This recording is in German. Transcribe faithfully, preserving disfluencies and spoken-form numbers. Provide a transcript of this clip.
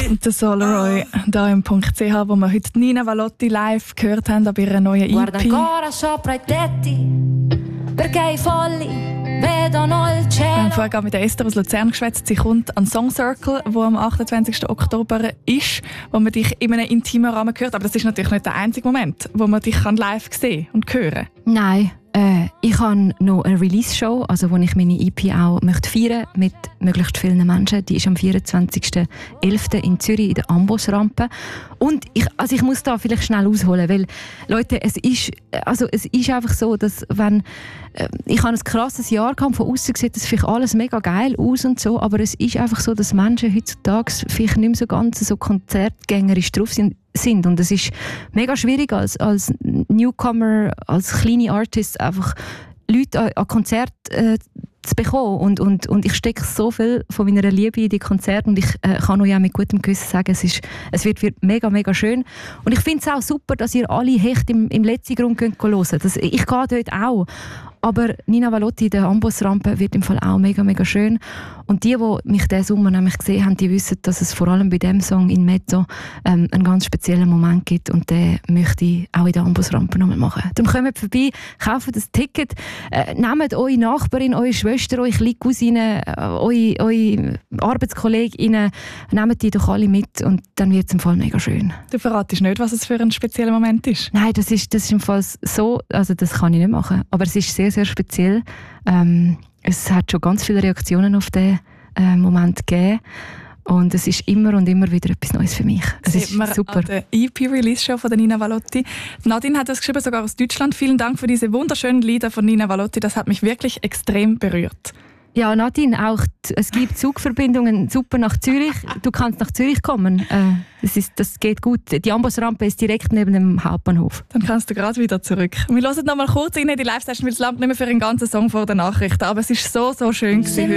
Der Solaroy, da im Punkt C H, wo wir heute Nina Valotti live gehört haben, bei ihrer neuen E P. Guarda ancora sopra i tetti, perché i folli vedono il cielo. Wir haben vorher mit der Esther aus Luzern geschwätzt. Sie kommt an Song Circle, wo am achtundzwanzigsten Oktober ist, wo man dich in einem intimen Rahmen hört. Aber das ist natürlich nicht der einzige Moment, wo man dich live sehen und hören kann. Nein, äh, ich habe noch eine Release-Show, also wo ich meine E P auch möchte feiern mit möglichst vielen Menschen. Die ist am vierundzwanzigsten elften in Zürich in der Ambos-Rampe. Und ich, also ich muss da vielleicht schnell ausholen, weil Leute, es ist, also es ist einfach so, dass wenn äh, ich habe ein krasses Jahr gehabt, von außen sieht das vielleicht alles mega geil aus und so, aber es ist einfach so, dass Menschen heutzutage vielleicht nicht mehr so ganz so konzertgängerisch drauf sind. sind. Und es ist mega schwierig als, als Newcomer, als kleine Artist einfach Leute an, an Konzerte äh, zu bekommen. Und, und, und ich stecke so viel von meiner Liebe in die Konzerte und ich äh, kann euch auch mit gutem Gewissen sagen, es, ist, es wird, wird mega, mega schön. Und ich finde es auch super, dass ihr alle Hecht im, im letzten Grund hören könnt. Das, ich gehe dort auch. Aber Nina Valotti in der Ambos-Rampe wird im Fall auch mega, mega schön. Und die, die mich diesen Sommer nämlich gesehen haben, die wissen, dass es vor allem bei diesem Song in Mezzo ähm, einen ganz speziellen Moment gibt. Und den möchte ich auch in der Ambos-Rampe nochmal machen. Darum kommt vorbei, kauft das Ticket, äh, nehmt eure Nachbarin, eure Schwester, eure kleine Cousine, äh, eure, eure Arbeitskolleginnen, nehmt die doch alle mit und dann wird es im Fall mega schön. Du verratest nicht, was es für ein spezieller Moment ist? Nein, das ist, das ist im Fall so, also das kann ich nicht machen. Aber es ist sehr, sehr speziell. Ähm, es hat schon ganz viele Reaktionen auf den äh, Moment gegeben. Und es ist immer und immer wieder etwas Neues für mich. Es ist super. An der E P-Release-Show von der Nina Valotti. Nadine hat das geschrieben, sogar aus Deutschland. Vielen Dank für diese wunderschönen Lieder von Nina Valotti. Das hat mich wirklich extrem berührt. Ja, Nadine, auch es gibt Zugverbindungen super nach Zürich. Du kannst nach Zürich kommen. Äh, das, ist, das geht gut. Die Ambos-Rampe ist direkt neben dem Hauptbahnhof. Dann kannst du gerade wieder zurück. Wir hören noch mal kurz rein in die Live-Session, weil es langt nicht mehr für einen ganzen Song vor der Nachrichten. Aber es ist so, so schön gewesen.